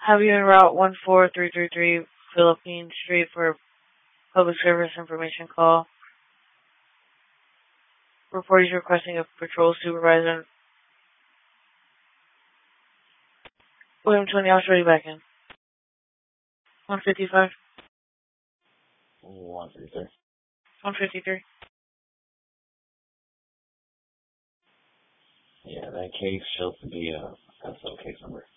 Have you en route 14333 Philippine Street for a public service information call. Report is requesting a patrol supervisor. William 20, I'll show you back in. 155. 153. 153. Yeah, that case shows to be a SO case number.